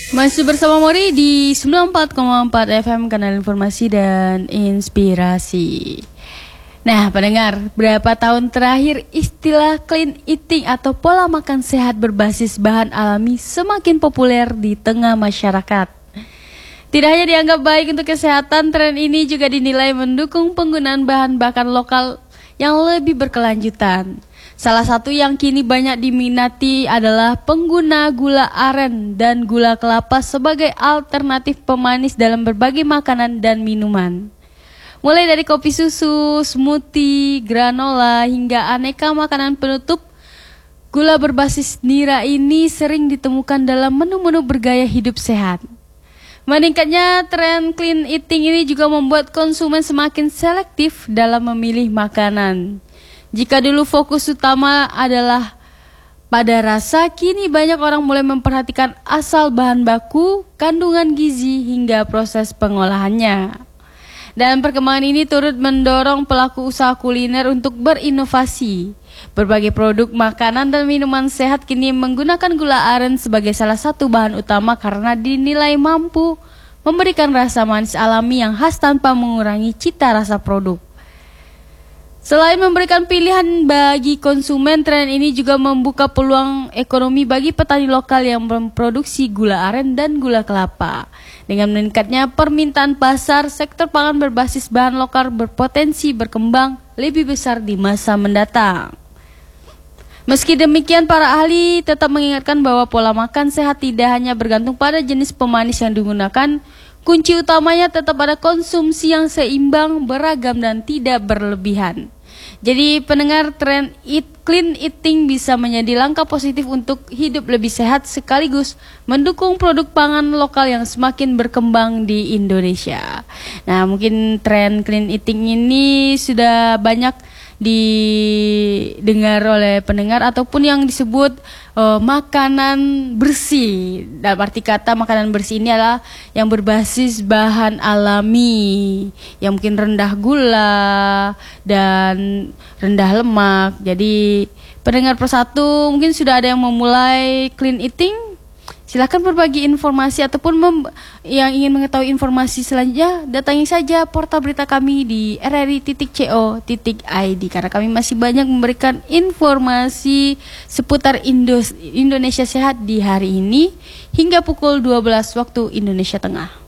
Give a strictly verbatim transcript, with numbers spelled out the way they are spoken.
Masih bersama Mori di sembilan puluh empat koma empat F M, kanal informasi dan inspirasi. Nah, pendengar, berapa tahun terakhir istilah clean eating atau pola makan sehat berbasis bahan alami semakin populer di tengah masyarakat. Tidak hanya dianggap baik untuk kesehatan, tren ini juga dinilai mendukung penggunaan bahan bakan lokal yang lebih berkelanjutan. Salah satu yang kini banyak diminati adalah pengguna gula aren dan gula kelapa sebagai alternatif pemanis dalam berbagai makanan dan minuman. Mulai dari kopi susu, smoothie, granola, hingga aneka makanan penutup, gula berbasis nira ini sering ditemukan dalam menu-menu bergaya hidup sehat. Meningkatnya tren clean eating ini juga membuat konsumen semakin selektif dalam memilih makanan. Jika dulu fokus utama adalah pada rasa, kini banyak orang mulai memperhatikan asal bahan baku, kandungan gizi, hingga proses pengolahannya. Dan perkembangan ini turut mendorong pelaku usaha kuliner untuk berinovasi. Berbagai produk makanan dan minuman sehat kini menggunakan gula aren sebagai salah satu bahan utama karena dinilai mampu memberikan rasa manis alami yang khas tanpa mengurangi cita rasa produk. Selain memberikan pilihan bagi konsumen, tren ini juga membuka peluang ekonomi bagi petani lokal yang memproduksi gula aren dan gula kelapa. Dengan meningkatnya permintaan pasar, sektor pangan berbasis bahan lokal berpotensi berkembang lebih besar di masa mendatang. Meski demikian, para ahli tetap mengingatkan bahwa pola makan sehat tidak hanya bergantung pada jenis pemanis yang digunakan. Kunci utamanya tetap pada konsumsi yang seimbang, beragam, dan tidak berlebihan. Jadi pendengar, tren eat clean eating bisa menjadi langkah positif untuk hidup lebih sehat sekaligus mendukung produk pangan lokal yang semakin berkembang di Indonesia. Nah, mungkin tren clean eating ini sudah banyak didengar oleh pendengar ataupun yang disebut uh, makanan bersih. Dalam arti kata, makanan bersih ini adalah yang berbasis bahan alami, yang mungkin rendah gula dan rendah lemak. Jadi pendengar persatu mungkin sudah ada yang memulai clean eating. Silakan berbagi informasi ataupun mem- yang ingin mengetahui informasi selanjutnya, datangi saja portal berita kami di r r i titik co titik i d karena kami masih banyak memberikan informasi seputar Indo- Indonesia Sehat di hari ini hingga pukul dua belas waktu Indonesia Tengah.